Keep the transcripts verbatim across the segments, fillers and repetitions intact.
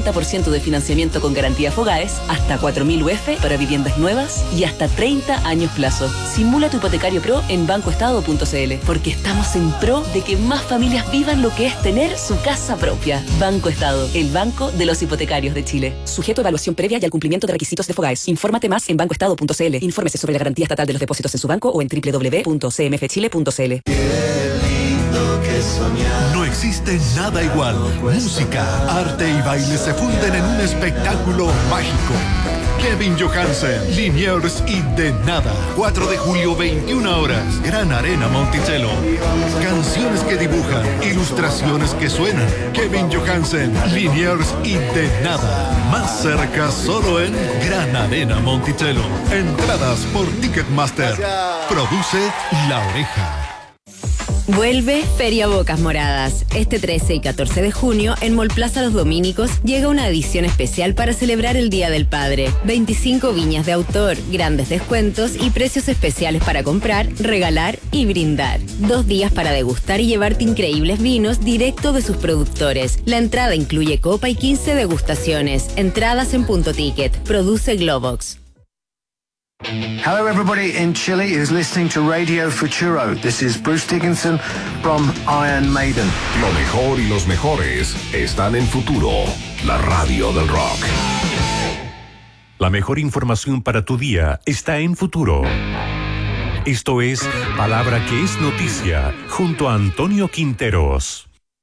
noventa por ciento de financiamiento con garantía Fogaes, hasta cuatro mil U F para viviendas nuevas y hasta treinta años plazo. Simula tu hipotecario pro en banco estado punto c l, porque estamos en pro de que más familias vivan lo que es tener su casa propia. Banco Estado, el banco de los hipotecarios de Chile. Sujeto a evaluación previa y al cumplimiento de requisitos de Fogaes. Infórmate más en banco estado punto c l. Infórmese sobre la garantía estatal de los depósitos en su banco o en doble u doble u doble u punto c m f chile punto c l. No existe nada igual. Música, arte y baile se funden en un espectáculo mágico. Kevin Johansen, Liniers y De Nada. cuatro de julio, veintiuna horas. Gran Arena Monticello. Canciones que dibujan, ilustraciones que suenan. Kevin Johansen, Liniers y De Nada. Más cerca solo en Gran Arena Monticello. Entradas por Ticketmaster. Produce La Oreja. Vuelve Feria Bocas Moradas. Este trece y catorce de junio, en Mall Plaza Los Domínicos, llega una edición especial para celebrar el Día del Padre. veinticinco viñas de autor, grandes descuentos y precios especiales para comprar, regalar y brindar. Dos días para degustar y llevarte increíbles vinos directo de sus productores. La entrada incluye copa y quince degustaciones. Entradas en Punto Ticket. Produce Globox. Hello everybody in Chile is listening to Radio Futuro. This is Bruce Dickinson from Iron Maiden. Lo mejor y los mejores están en Futuro, la radio del rock. La mejor información para tu día está en Futuro. Esto es Palabra que es Noticia, junto a Antonio Quinteros.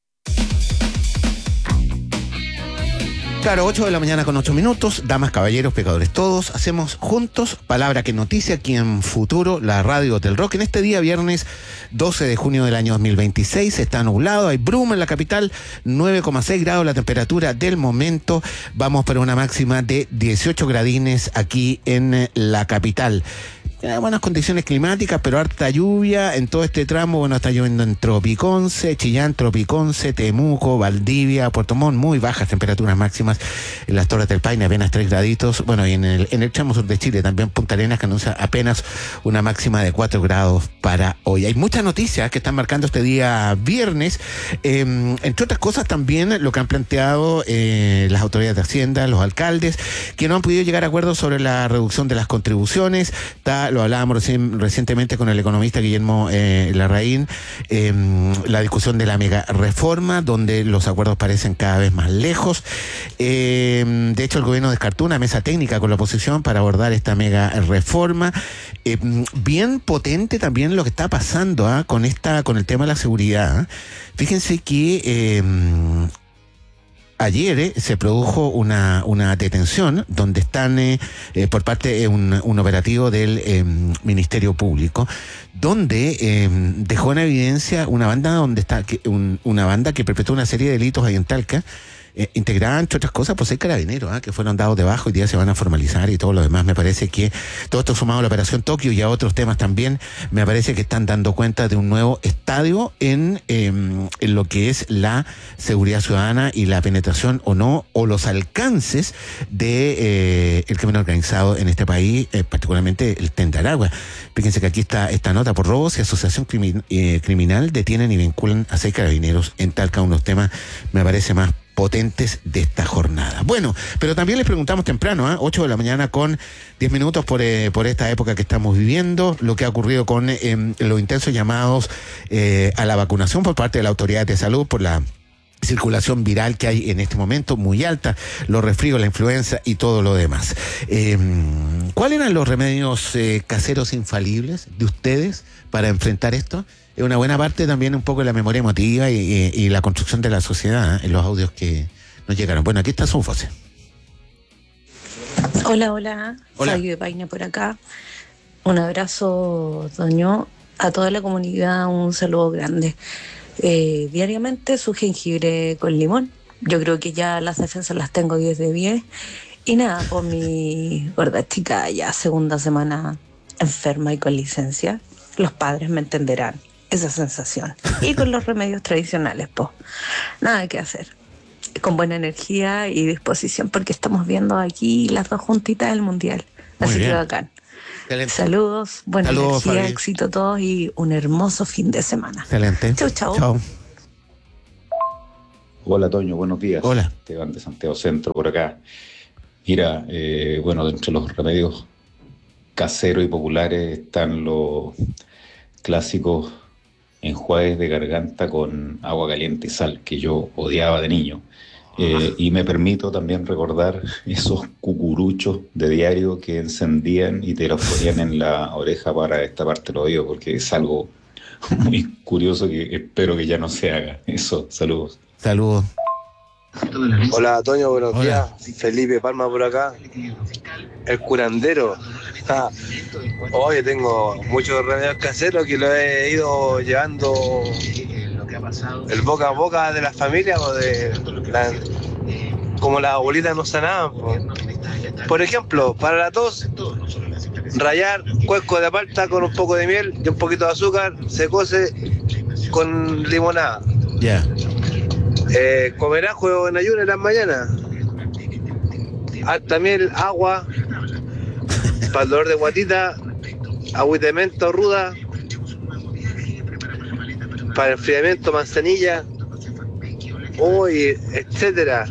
Claro, ocho de la mañana con ocho minutos, damas, caballeros, pecadores todos, hacemos juntos Palabra que Noticia aquí en Futuro, la radio del rock. En este día, viernes doce de junio del año dos mil veintiséis, está nublado, hay bruma en la capital, nueve coma seis grados la temperatura del momento. Vamos para una máxima de dieciocho gradines aquí en la capital. Tiene buenas condiciones climáticas, pero harta lluvia en todo este tramo. Bueno, está lloviendo en Tropiconce, Chillán, Tropiconce, Temuco, Valdivia, Puerto Montt, muy bajas temperaturas máximas en las Torres del Paine, apenas tres graditos. Bueno, y en el, en el tramo sur de Chile también Punta Arenas, que anuncia apenas una máxima de cuatro grados para hoy. Hay muchas noticias que están marcando este día viernes, eh, entre otras cosas también lo que han planteado eh, las autoridades de Hacienda, los alcaldes, que no han podido llegar a acuerdos sobre la reducción de las contribuciones. Está Lo hablábamos reci- recientemente con el economista Guillermo eh, Larraín, eh, la discusión de la mega reforma, donde los acuerdos parecen cada vez más lejos. Eh, de hecho, el gobierno descartó una mesa técnica con la oposición para abordar esta mega reforma. Eh, bien potente también lo que está pasando ¿eh? con esta, con el tema de la seguridad. ¿eh? Fíjense que eh, ayer eh, se produjo una, una detención donde están eh, eh, por parte de un, un operativo del eh, Ministerio Público, donde eh, dejó en evidencia una banda donde está que, un, una banda que perpetró una serie de delitos ahí en Talca. Eh, integrada, entre otras cosas, por seis carabineros, ¿eh? que fueron dados de bajo y día se van a formalizar y todo lo demás. Me parece que todo esto sumado a la Operación Tokio y a otros temas también, me parece que están dando cuenta de un nuevo estadio en, eh, en lo que es la seguridad ciudadana y la penetración o no, o los alcances de eh, el crimen organizado en este país, eh, particularmente el Tendaragua. Fíjense que aquí está esta nota: por robos y asociación crimin, eh, criminal detienen y vinculan a seis carabineros en Talca. Unos temas, me parece, más potentes de esta jornada. Bueno, pero también les preguntamos temprano, ¿eh? ocho de la mañana con diez minutos por, eh, por esta época que estamos viviendo, lo que ha ocurrido con eh, los intensos llamados eh, a la vacunación por parte de la Autoridad de Salud por la circulación viral que hay en este momento, muy alta, los resfríos, la influenza y todo lo demás. Eh, ¿Cuáles eran los remedios eh, caseros infalibles de ustedes para enfrentar esto? Es una buena parte también un poco de la memoria emotiva y, y, y la construcción de la sociedad, ¿eh? en los audios que nos llegaron. Bueno, aquí está su voz. Hola, hola, hola. Soy de Paine por acá. Un abrazo, Doño, a toda la comunidad, un saludo grande. Eh, diariamente su jengibre con limón. Yo creo que ya las defensas las tengo diez de diez. Y nada, por mi gorda chica ya segunda semana enferma y con licencia, los padres me entenderán esa sensación. Y con los remedios tradicionales, pues, nada que hacer. Con buena energía y disposición, porque estamos viendo aquí las dos juntitas del Mundial. Muy Así bien. que bacán. Excelente. Saludos, buena Saludos, energía, Fabi. éxito a todos y un hermoso fin de semana. Excelente. Chau, chau. Chau. Hola Toño, buenos días. Hola. Esteban de Santiago Centro por acá. Mira, eh, bueno, dentro de los remedios caseros y populares están los clásicos enjuagues de garganta con agua caliente y sal, que yo odiaba de niño. Eh, y me permito también recordar esos cucuruchos de diario que encendían y te los ponían en la oreja para destaparte el oído, porque es algo muy curioso que espero que ya no se haga. Eso, saludos. Saludos. Hola, Toño, buenos Hola. días. Felipe Palma por acá. El curandero. Ah, oye, tengo muchos remedios caseros que lo he ido llevando el boca a boca de la familia o de la, como las abuelitas nos sanaban. Po. Por ejemplo, para la tos, rallar cuesco de palta con un poco de miel y un poquito de azúcar, se cose con limonada. Ya. Eh, comer ajo en ayuno en las mañanas. Alta miel, agua, para el dolor de guatita, agüita de menta o ruda, para el enfriamiento manzanilla, uy, etcétera.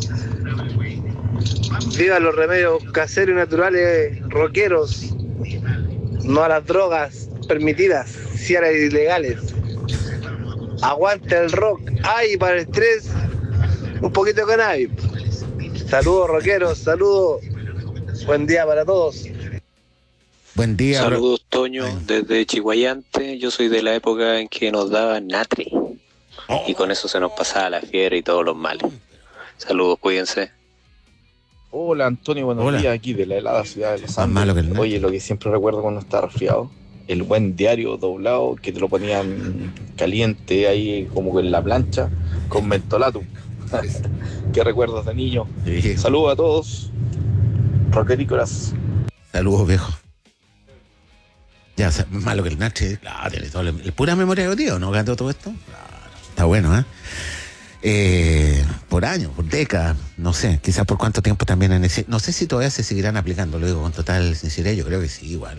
Viva los remedios caseros y naturales rockeros, no a las drogas permitidas, sí a las ilegales. Aguante el rock. Ay, para el estrés, un poquito de cannabis. Saludos, rockeros, saludos. Buen día para todos. Buen día. Saludos, Toño, desde Chihuayante. Yo soy de la época en que nos daban natri. Y con eso se nos pasaba la fiebre y todos los males. Saludos, cuídense. Hola, Antonio, buenos Hola. días, aquí de la helada ciudad de Los Más malo que el Andes. natri. Oye, lo que siempre recuerdo cuando estaba resfriado, el buen diario doblado que te lo ponían caliente ahí como en la plancha con mentolato. Qué recuerdos de niño. Sí. Saludos a todos. Roquerícolas. Saludos, viejo. Ya, o sea, más malo que el Nache. Claro, tiene todo el- pura memoria de tío, ¿no? Ganó todo esto. Claro, está bueno, ¿eh? Eh, por años, por décadas, no sé, quizás por cuánto tiempo también en ese, no sé si todavía se seguirán aplicando, lo digo con total sinceridad, yo creo que sí, igual.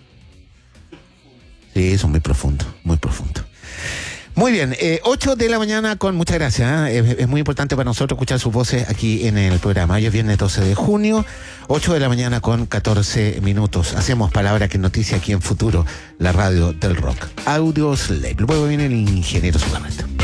Sí, son muy profundos, muy profundos. Muy bien, eh, ocho de la mañana con muchas gracias, ¿eh? es, es muy importante para nosotros escuchar sus voces aquí en el programa. Hoy es viernes doce de junio, ocho de la mañana con catorce minutos. Hacemos Palabra que es Noticia aquí en Futuro, la radio del rock. Audios Lab. Luego viene el ingeniero Solamente.